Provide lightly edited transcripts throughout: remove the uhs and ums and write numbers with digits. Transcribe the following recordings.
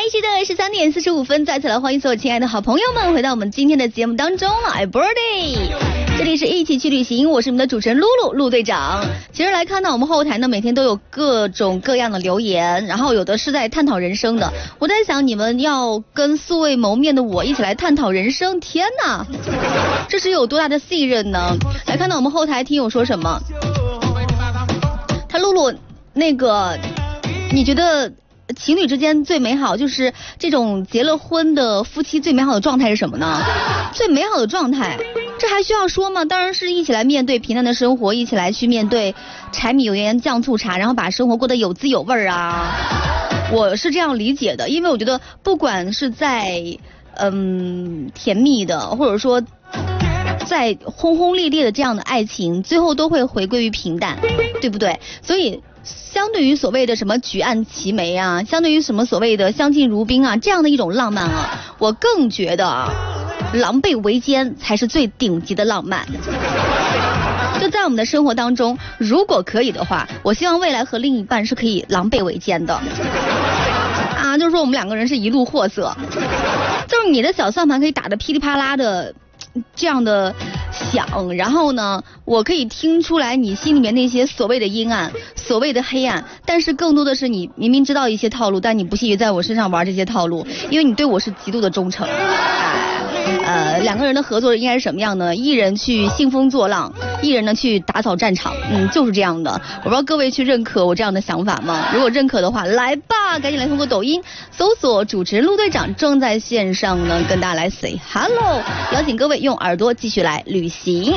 一期的13:45，再次来欢迎所有亲爱的好朋友们回到我们今天的节目当中了。birthday， 这里是一起去旅行，我是你们的主持人露露陆队长。其实来看到我们后台呢，每天都有各种各样的留言，然后有的是在探讨人生的。我在想，你们要跟素未谋面的我一起来探讨人生，天哪，这是有多大的信任呢？来看到我们后台听友说什么，他露露那个，你觉得情侣之间最美好，就是这种结了婚的夫妻最美好的状态是什么呢？最美好的状态，这还需要说吗？当然是一起来面对平淡的生活，一起来去面对柴米油盐酱醋茶，然后把生活过得有滋有味啊。我是这样理解的，因为我觉得不管是在甜蜜的，或者说在轰轰烈烈的这样的爱情，最后都会回归于平淡，对不对？所以相对于所谓的什么举案齐眉啊，相对于什么所谓的相敬如宾啊，这样的一种浪漫啊，我更觉得狼狈为奸才是最顶级的浪漫。就在我们的生活当中，如果可以的话，我希望未来和另一半是可以狼狈为奸的啊，就是说我们两个人是一路货色，就是你的小算盘可以打得噼里啪啦的这样的响，然后呢，我可以听出来你心里面那些所谓的阴暗，所谓的黑暗，但是更多的是你明明知道一些套路，但你不屑于在我身上玩这些套路，因为你对我是极度的忠诚。两个人的合作应该是什么样呢？一人去兴风作浪，一人呢去打扫战场，就是这样的。我不知道各位去认可我这样的想法吗？如果认可的话，来吧，赶紧来通过抖音搜索主持人陆队长，正在线上呢，跟大家来 say hello， 邀请各位用耳朵继续来旅行。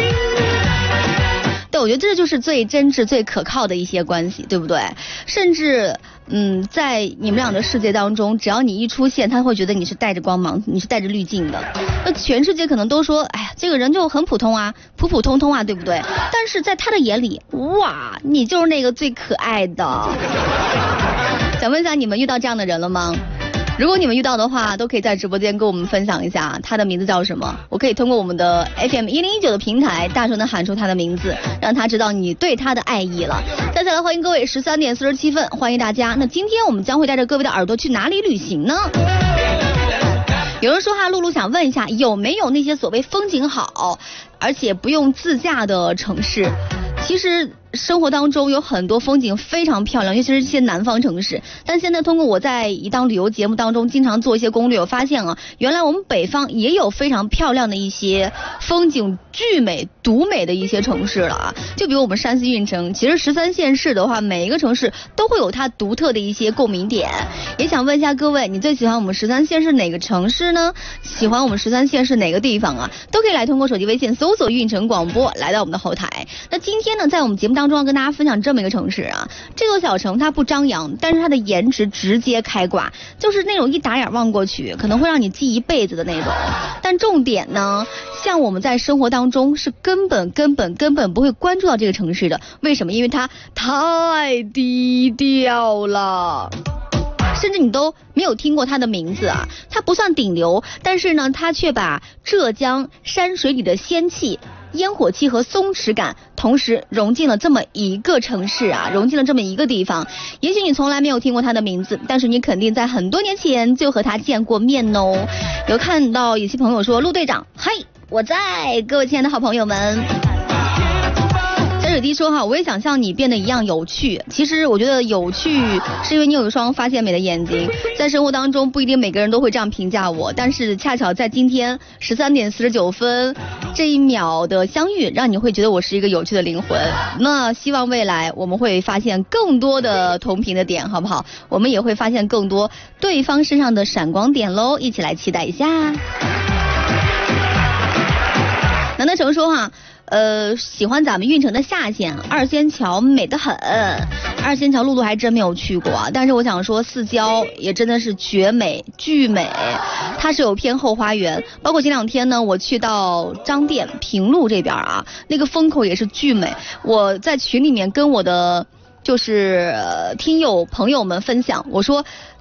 对，我觉得这就是最真挚最可靠的一些关系，对不对？甚至在你们俩的世界当中，只要你一出现，他会觉得你是带着光芒，你是带着滤镜的。那全世界可能都说，哎呀，这个人就很普通啊，普普通通啊，对不对？但是在他的眼里，哇，你就是那个最可爱的。想问一下，你们遇到这样的人了吗？如果你们遇到的话，都可以在直播间跟我们分享一下他的名字叫什么，我可以通过我们的 FM1019 的平台大声的喊出他的名字，让他知道你对他的爱意了。再来欢迎各位13:47，欢迎大家。那今天我们将会带着各位的耳朵去哪里旅行呢？有人说哈，露露想问一下，有没有那些所谓风景好而且不用自驾的城市？其实生活当中有很多风景非常漂亮，尤其是一些南方城市。但现在通过我在一档旅游节目当中经常做一些攻略，我发现啊，原来我们北方也有非常漂亮的一些风景巨美独美的一些城市了啊。就比如我们山西运城，其实13县市的话，每一个城市都会有它独特的一些共鸣点。也想问一下各位，你最喜欢我们13县市哪个城市呢？喜欢我们13县市哪个地方啊？都可以来通过手机微信搜索运城广播来到我们的后台。那今天呢，在我们节目当中要跟大家分享这么一个城市啊，这座小城它不张扬，但是它的颜值直接开挂，就是那种一打眼望过去可能会让你记一辈子的那种。但重点呢，像我们在生活当中是根本不会关注到这个城市的。为什么？因为它太低调了，甚至你都没有听过它的名字啊。它不算顶流，但是呢，它却把浙江山水里的仙气、烟火气和松弛感同时融进了这么一个城市啊，融进了这么一个地方。也许你从来没有听过他的名字，但是你肯定在很多年前就和他见过面哦。有看到有些朋友说，陆队长，嗨，我在。各位亲爱的好朋友们，小水滴说哈，我也想像你变得一样有趣。其实我觉得有趣是因为你有一双发现美的眼睛。在生活当中不一定每个人都会这样评价我，但是恰巧在今天13:49这一秒的相遇，让你会觉得我是一个有趣的灵魂。那希望未来我们会发现更多的同频的点，好不好？我们也会发现更多对方身上的闪光点喽，一起来期待一下。南德成说哈，喜欢咱们运城的下线二仙桥美得很。二仙桥露露还真没有去过啊，但是我想说四郊也真的是绝美巨美，它是有片后花园，包括前两天呢我去到张店平路这边啊，那个风口也是巨美。我在群里面跟我的就是听友朋友们分享，我说